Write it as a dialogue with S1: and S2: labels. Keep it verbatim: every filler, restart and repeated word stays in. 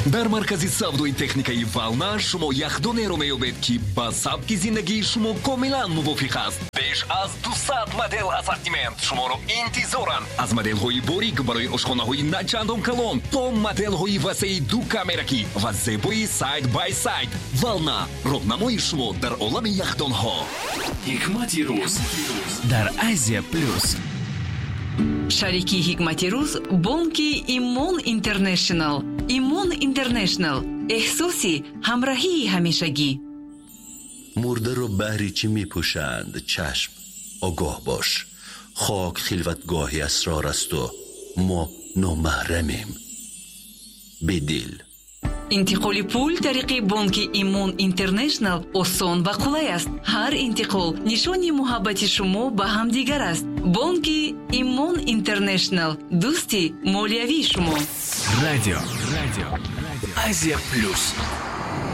S1: дар маркази савдои техникаи Вална шумо яхдонеро меёбед ки ба сабки зиндагии шумо комилан мувофиқ аст. беш аз дусад модел ассортимент шуморо интизоранд. аз моделҳои борик барои ошхонаҳои начандон калон то моделҳои васеи ду камеракӣ ва зебои сайд бай сайд. Вална, роҳнамои шумо дар олами яхдонҳо.
S2: ҳикмати рӯз дар Азия плюс.
S3: шарики ҳикмати рӯз бонки Имон Интернешнл. Имон Интернешнл, эҳсоси ҳамроҳии ҳамешагӣ.
S4: مرده رو بهری چی می پوشند؟ چشم، آگاه باش. خاک خلوتگاهی اسرار است و ما نامحرمیم. بدیل
S3: интиқоли пул тариқи бонки Имон Интернешнл осон ва қулай аст. ҳар интиқол нишони муҳаббати шумо ба ҳамдигар аст. бонки Имон Интернешнл, дӯсти молиявии шумо.
S2: радио радио Азия плюс.